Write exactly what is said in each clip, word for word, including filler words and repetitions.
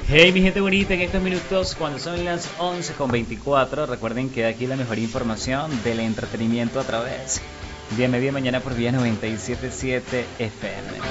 Hey mi gente bonita, en estos minutos cuando son las once con veinticuatro, recuerden que aquí la mejor información del entretenimiento a través de Media Mañana por Vía noventa y siete punto siete F M.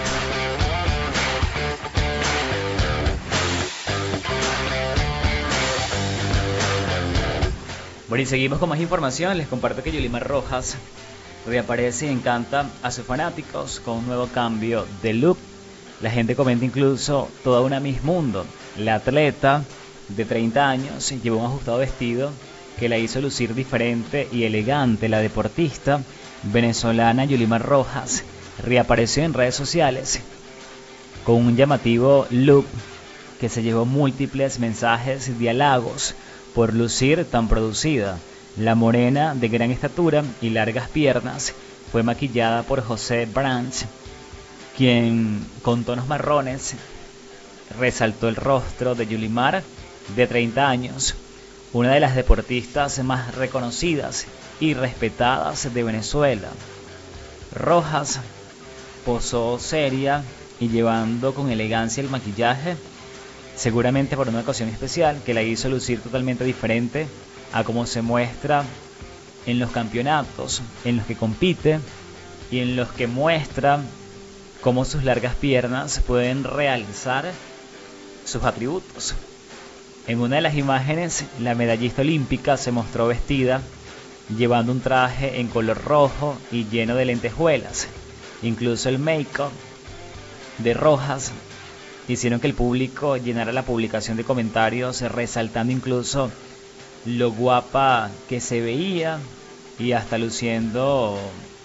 Bueno, y seguimos con más información. Les comparto que Yulimar Rojas reaparece y encanta a sus fanáticos con un nuevo cambio de look. La gente comenta incluso toda una Miss Mundo. La atleta de treinta años llevó un ajustado vestido que la hizo lucir diferente y elegante. La deportista venezolana Yulimar Rojas reapareció en redes sociales con un llamativo look que se llevó múltiples mensajes de halagos por lucir tan producida. La morena de gran estatura y largas piernas fue maquillada por José Branch, quien con tonos marrones resaltó el rostro de Yulimar, de treinta años, una de las deportistas más reconocidas y respetadas de Venezuela. Rojas posó seria y llevando con elegancia el maquillaje, seguramente por una ocasión especial que la hizo lucir totalmente diferente a cómo se muestra en los campeonatos en los que compite y en los que muestra cómo sus largas piernas pueden realzar sus atributos. En una de las imágenes, la medallista olímpica se mostró vestida llevando un traje en color rojo y lleno de lentejuelas. Incluso el make-up de Rojas hicieron que el público llenara la publicación de comentarios, resaltando incluso lo guapa que se veía y hasta luciendo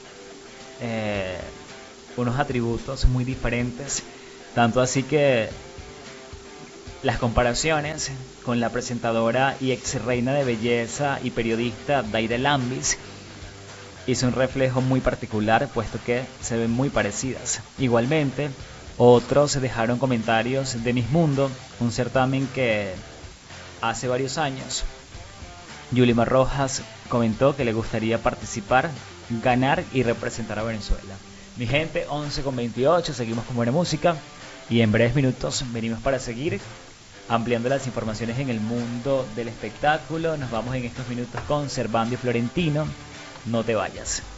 eh, unos atributos muy diferentes. Tanto así que las comparaciones con la presentadora y ex reina de belleza y periodista Daira Lambis hizo un reflejo muy particular, puesto que se ven muy parecidas. Igualmente, otros dejaron comentarios de Miss Mundo, un certamen que hace varios años Yulimar Rojas comentó que le gustaría participar, ganar y representar a Venezuela. Mi gente, once con veintiocho, seguimos con buena música y en breves minutos venimos para seguir ampliando las informaciones en el mundo del espectáculo. Nos vamos en estos minutos con Servando y Florentino. No te vayas.